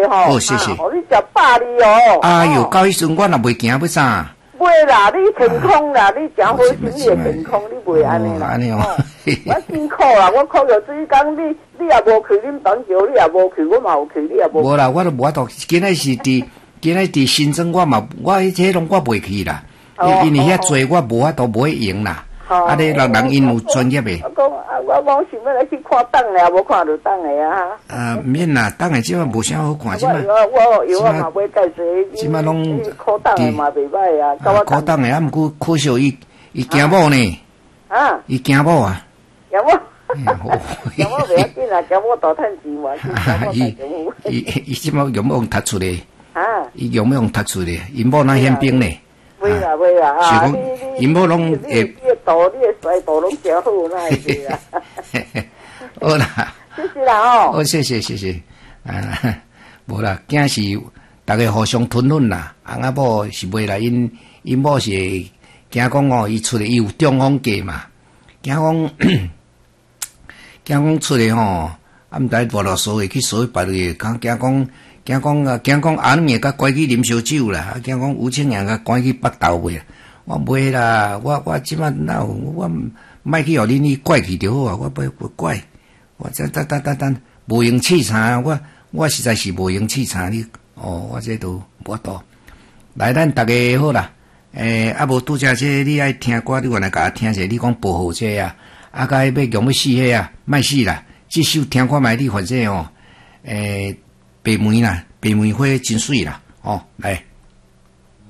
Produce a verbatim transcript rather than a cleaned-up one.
吼， 哦，谢谢。 互你食饱哩哦。 哎哟，到迄阵我若袂惊要啥？ 袂啦，你健康啦，你食好心你会健康，你袂安尼啦。 安尼哦， 我辛苦啦，我靠着水工，你你也无去恁房桥，你也无去，我嘛有去，你也无。 无啦，我都无法度。今仔是伫，今仔伫新庄，我嘛，我迄些拢我袂去啦，因因为遐做我无法度袂用啦。啊，你人人因有专业的。 我讲啊，我讲想要来去看档咧，无看到档的啊。 啊，免啦，档的即摆无啥好看，即摆。 我我有啊嘛买介济， 即摆拢考档的嘛袂歹啊。 考档的啊，毋过可惜伊伊惊某呢。啊。伊惊某啊。 惊某。惊某袂要紧啊，惊某大趁钱嘛。 伊伊伊即摆用要用读出来。 啊。 伊用要用读出来，因某哪宪兵呢？ 袂啦袂啦啊！ 是讲因某拢会。 你个道，你个衰道拢真好，那会是啦。 好啦。 谢谢啦哦。 哦，谢谢谢谢。啊，无啦，囝是大家互相吞忍啦。翁仔某是袂啦，因因某是惊讲哦，伊出来伊有中风假嘛，惊讲惊讲出来吼，啊毋知无落所去所别个，讲惊讲惊讲啊，惊讲阿妹甲拐去啉烧酒啦，啊惊讲吴清阳甲拐去北斗袂。我袂啦，我我即摆哪有我莫去互恁去拐去就好啊！我袂袂拐，我这等等等等无用气场，我我实在是无用气场你哦，我这都无度。来，咱大家好啦，诶、欸，啊无拄则这你爱听歌，你原来甲我听者，你讲保护这啊，啊甲要强要死迄啊，莫死啦！这首听看卖你反正哦，诶、欸，白梅啦，白梅花真水啦，哦，来。